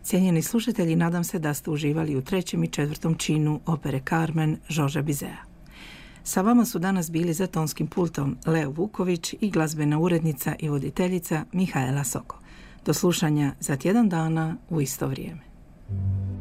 Cijenjeni slušatelji, nadam se da ste uživali u 3. i 4. činu opere Carmen Georgesa Bizeta. Sa vama su danas bili za tonskim pultom Leo Vuković i glazbena urednica i voditeljica Mihaela Soko. Do slušanja za tjedan dana u isto vrijeme.